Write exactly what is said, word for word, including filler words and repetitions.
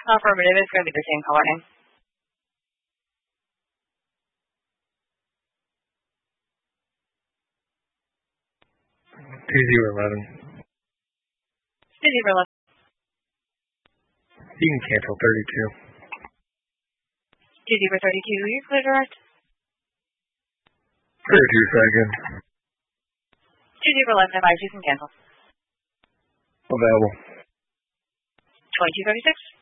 Affirmative, it's going to be the same caller name. two zero eleven. two zero eleven. You can cancel thirty-two. two zero thirty-two, you're clear direct. thirty-two seconds. two zero eleven advice, you can cancel. Available. twenty-two thirty-six.